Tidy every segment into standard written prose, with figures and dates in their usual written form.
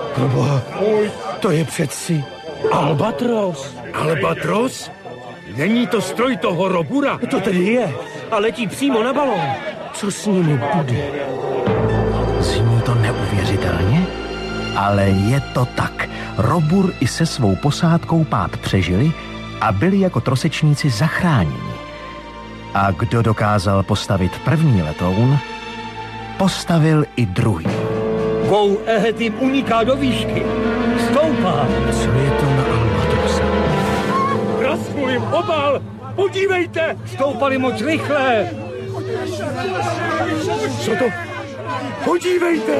Proboha, to je přeci Albatros. Albatros? Není to stroj toho Robura? To tedy je a letí přímo na balón. Co s nimi bude? Zní to neuvěřitelně, ale je to tak. Robur i se svou posádkou pád přežili a byli jako trosečníci zachráněni. A kdo dokázal postavit první letoun, postavil i druhý. Go Ahead jim uniká do výšky. Stoupá. Co je to na Albatrose? Praskl jim obal! Podívejte! Stoupali moc rychle. Co to? Podívejte!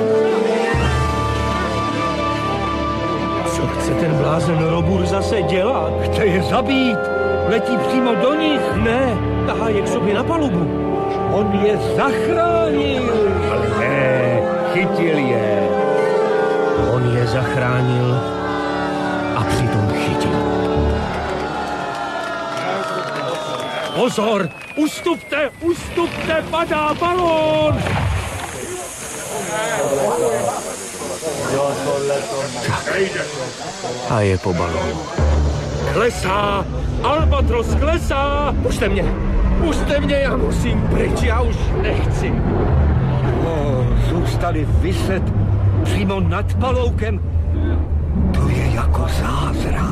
Co chce ten blázen Robur zase dělat? Chce je zabít. Letí přímo do nich. Ne, tahá je k sobě na palubu. On je zachránil. Ale ne, chytil je. On je zachránil a přitom chytil. Pozor! Ustupte, padá balón! A je po balónu. Klesá! Albatros klesá! Pušte mě, já musím pryč, já už nechci. Zůstali viset přímo nad paloukem. To je jako zázrak.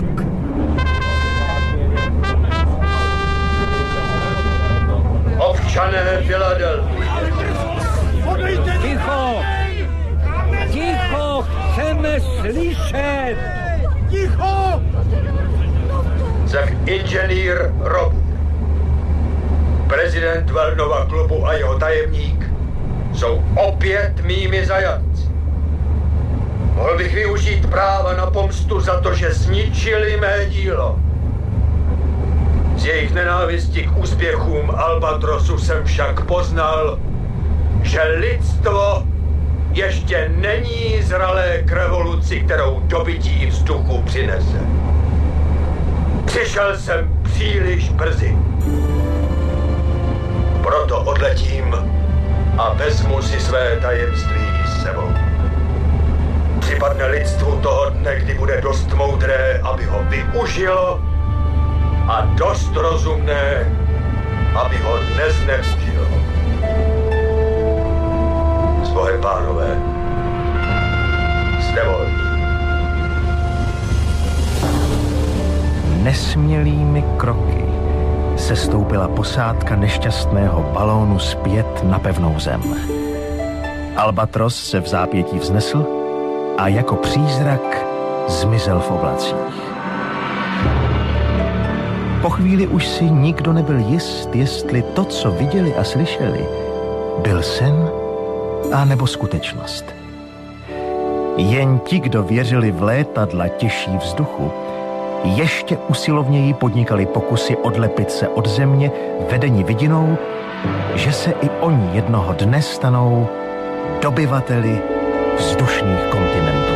Občané Filadelfie. Ticho, chceme slyšet. Ticho! Jsem inženýr Robur. Prezident Vernova klubu a jeho tajemník jsou opět mými zajatci. Mohl bych využít práva na pomstu za to, že zničili mé dílo. Z jejich nenávisti k úspěchům Albatrosu jsem však poznal, že lidstvo ještě není zralé k revoluci, kterou dobytí vzduchu přinese. Přišel jsem příliš brzy. Proto odletím a vezmu si své tajemství s sebou. Připadne lidstvu toho dne, kdy bude dost moudré, aby ho využilo, a dost rozumné, aby ho neznectilo. S Bohem, pánové, jste volní. Nesmělými kroky sestoupila posádka nešťastného balónu zpět na pevnou zem. Albatros se v zápětí vznesl a jako přízrak zmizel v oblacích. Po chvíli už si nikdo nebyl jist, jestli to, co viděli a slyšeli, byl sen a nebo skutečnost. Jen ti, kdo věřili v létadla těžší vzduchu, ještě usilovněji podnikali pokusy odlepit se od země, vedeni vidinou, že se i oni jednoho dne stanou dobyvateli vzdušných kontinentů.